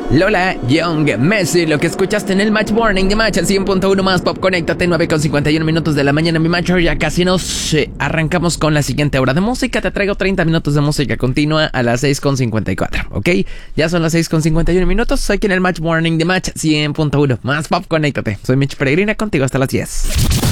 Lola Young, Messi, lo que escuchaste en el Match Morning de Match al 100.1 más Pop. Conéctate, 9:51 minutos de la mañana, mi macho. Ya casi nos arrancamos con la siguiente hora de música. Te traigo 30 minutos de música continua a las 6:54, ¿ok? Ya son las 6:51 minutos aquí en el Match Morning de Match 100.1 más Pop. Conéctate, soy Mitch Peregrina, contigo hasta las 10.